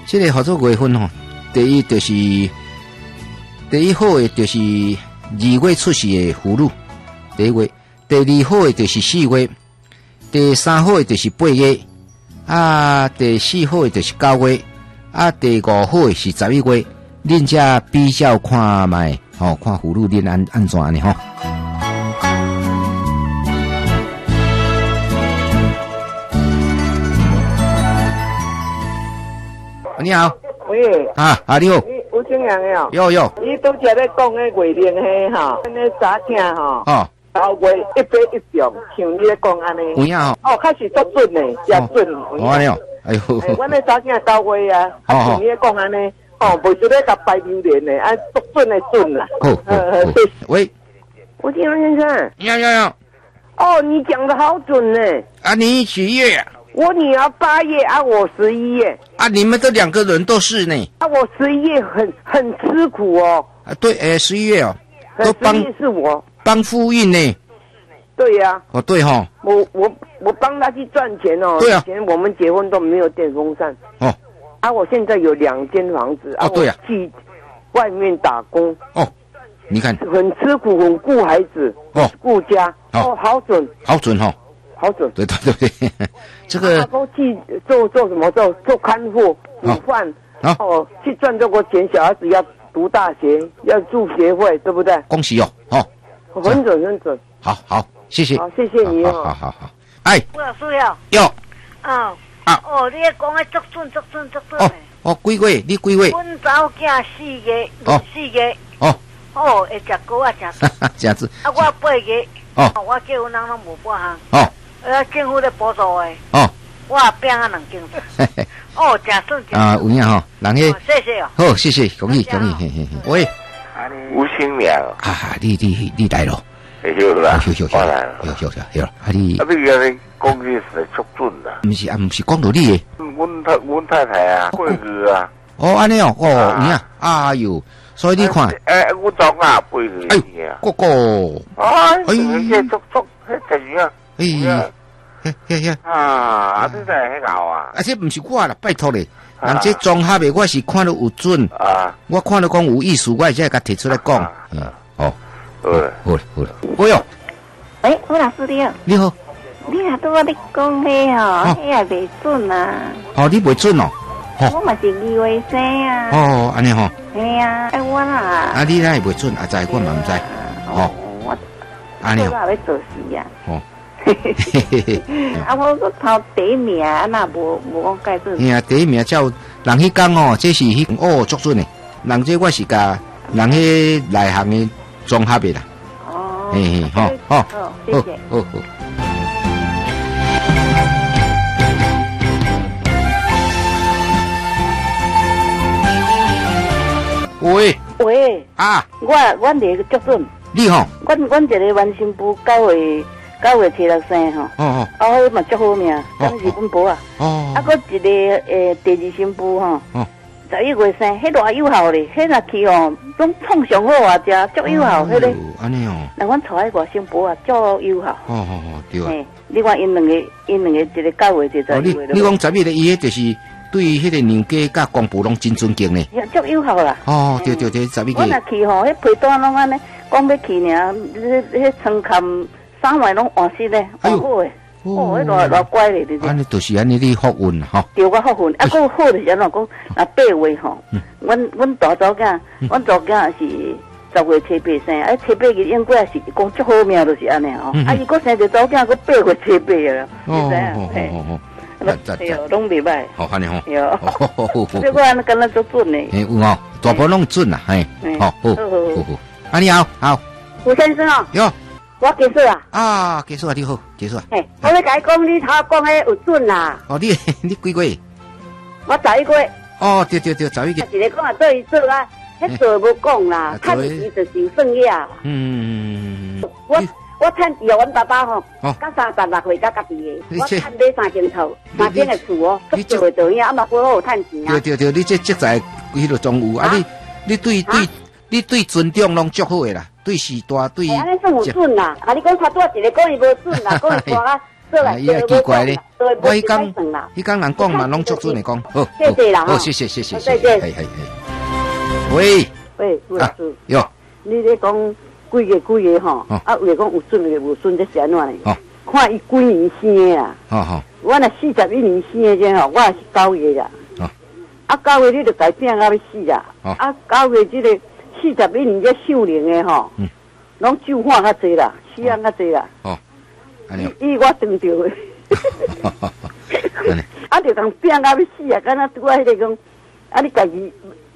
这个合作月份吼，第一好的就是2月出世的妇女，第一月；第二好的就是4月；第三好的就是8月；第四好的就是9月；第5好的是11月。恁遮比较看卖，看妇女恁安怎呢吼？你好， 喂， 你好， 吴清阳的哦， 有， 你拄则咧讲迄月龄迄吼，那查囝吼，9月1百1中，像你咧讲安尼， 有影吼， 开始足准嘞，真准， 安尼哦，哎呦， 阮咧查囝9月啊，像你咧讲安尼，袂说咧甲排榴莲嘞，足准的准啦， 喂， 吴清阳先生， 有， 哦，你讲的好准嘞， 你几月啊？ 我女儿8月我11月你们这2个人都是呢我11月很吃苦哦对11月哦都帮是我帮夫运呢对呀对齁我帮他去赚钱哦对啊以前我们结婚都没有电风扇我现在有2间房子对啊我去外面打工你看很吃苦很顾孩子顾家好准齁好准， 对，这个都去做什么？做看护、煮饭，去赚这个钱。小孩子要读大学，要住学会，对不对？ 恭喜很准。 好，谢谢。 好，谢谢你好。哎， 我有需要。 有。 你讲的足准。 几月？你几月？ 阮早囝4月，4月。会食糕食。 这样子。 我8月。我结婚人拢无半项。政府咧补助诶。我拼2间。真准。 有影吼，人迄。 谢谢哦。 好，谢谢，恭喜。喂， 吴新良。 你来咯。 有啦。 有。你讲句是足准啦。 不是讲道理诶。 阮太太过日啊。 安尼有影。哎呦，所以你看。 我早8日。 哥。 这足，迄怎样？ 你真系好啊！ 这不是我啦，拜托咧，人这综合的我是看到有准我看到讲有意思，我才会甲提出来讲。好了。喂哟， 吴老师你好。 你好。 你若拄我咧讲迄迄也袂准啊。 你袂准哦。 我嘛是2月生啊。 安尼吼。 系啊，我啦。 你哪会袂准？知我嘛唔知。 我安尼。 我要做事啊。我个头第一名，那无讲介准。 第一名叫人迄讲这是足准的。人这我是甲人迄内行的综合的啦。 好，谢谢。 好。喂， 我这个足准。 你吼？ 阮一个原新妇9月7日生吼。迄嘛足好命，当时阮婆啊。搁一个第2新妇吼。11月生，迄偌有效咧，迄若去拢创上好啊，足有效迄个。 安尼那阮娶迄外新妇啊，足有效。 对啊。 你看因两个一个9月11月。 你讲11月伊迄就是。对迄个娘家甲公婆拢真尊敬呢。 足有效啦。 对，11月。 我若去迄陪单拢安尼，讲要去尔，迄床冚3晚拢换湿咧，换好诶。迄偌乖咧， 安尼就是安尼，你福运吼。 对，我福运。搁好就是安怎讲？8月吼，阮大早囝，阮大囝是10月7、8生，7、8日应该是讲足好命，就是安尼吼。伊搁生着早囝，搁8月7、8啊，你知影？拢袂歹， 安尼吼， 这我安尼敢若足准嘞， 有大部拢准啦，好，你好， 吴先生哟， 我结束结束你好，结束我咧甲伊讲，你头讲迄有准啦， 你几月？ 我11月， 对，11月， 一个讲对伊做啊，迄做无讲啦，趁伊就是算呀，我趁伊阮爸爸吼，到36岁才家己的，我趁买3间厝，3间的厝你做会到呀，嘛好好趁钱啊。 对，你这在迄落总有你对尊重拢足好的啦，对时大对。 安尼算有准啦，你讲他拄一个讲伊无准啦，讲伊大伊也奇怪咧。我迄讲人讲嘛，拢足准的讲。好， 谢谢啦， 好，谢谢。再见。嘿。喂， 吴老师。 哟， 你咧讲几个吼？啊，有讲有准无准，这是安怎呢？看伊几年生的啦。 好。 我若41年生的这吼，我也是9月啦。啊，9月你就改变到要死啦。啊，9月这个41年这秀龄的吼，拢酒患较济啦，死人较济啦。伊我当着的。啊，就讲变到要死啊！敢若拄啊，迄个讲，啊，你家己